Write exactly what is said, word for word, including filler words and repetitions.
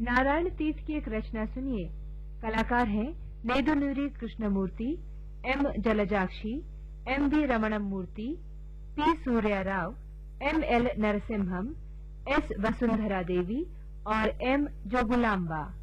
नारायण तीर्थ की एक रचना सुनिए। कलाकार हैं नेदुनुरी कृष्णमूर्ति, एम जलजाक्षी, एम बी रमणम मूर्ति, P Surya Rao, M L Narasimham, S Vasundhara देवी और एम जोगुलांबा।